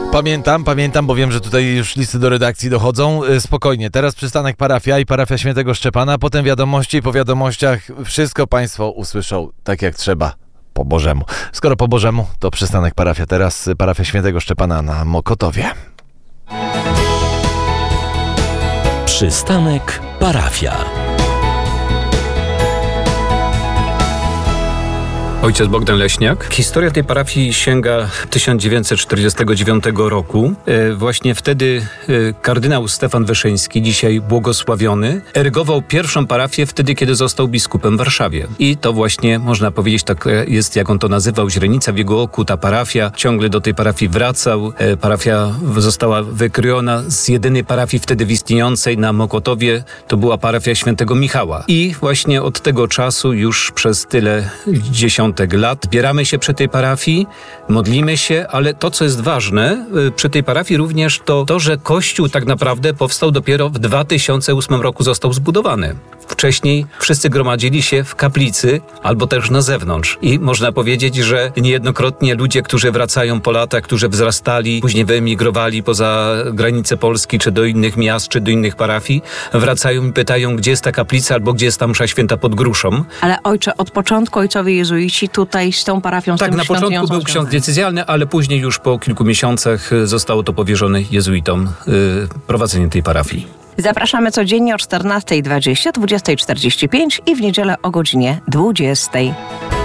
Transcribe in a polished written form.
Pamiętam, bo wiem, że tutaj już listy do redakcji dochodzą. Spokojnie, teraz przystanek parafia i parafia Świętego Szczepana, potem wiadomości i po wiadomościach wszystko Państwo usłyszą tak jak trzeba. Po Bożemu. Skoro po Bożemu, to przystanek parafia. Teraz parafia Świętego Szczepana na Mokotowie. Przystanek parafia. Ojciec Bogdan Leśniak. Historia tej parafii sięga 1949 roku. Właśnie wtedy kardynał Stefan Wyszyński, dzisiaj błogosławiony, erygował pierwszą parafię wtedy, kiedy został biskupem w Warszawie. I to właśnie, można powiedzieć, tak jest, jak on to nazywał, źrenica w jego oku. Ta parafia ciągle do tej parafii wracał. Parafia została wykrojona z jedynej parafii wtedy istniejącej na Mokotowie. To była parafia Świętego Michała. I właśnie od tego czasu już przez tyle dziesiątek lat zbieramy się przy tej parafii, modlimy się, ale to, co jest ważne przy tej parafii również, to, że Kościół tak naprawdę powstał dopiero w 2008 roku, został zbudowany. Wcześniej wszyscy gromadzili się w kaplicy albo też na zewnątrz. I można powiedzieć, że niejednokrotnie ludzie, którzy wracają po latach, którzy wzrastali, później wyemigrowali poza granice Polski, czy do innych miast, czy do innych parafii, wracają i pytają, gdzie jest ta kaplica albo gdzie jest ta msza święta pod Gruszą. Ale ojcze, od początku ojcowie jezuici tutaj z tą parafią, z tak, tym na początku był ksiądz decyzjalny, ale później już po kilku miesiącach zostało to powierzone jezuitom, prowadzenie tej parafii. Zapraszamy codziennie o 14:20, 20:45 i w niedzielę o godzinie 20:00.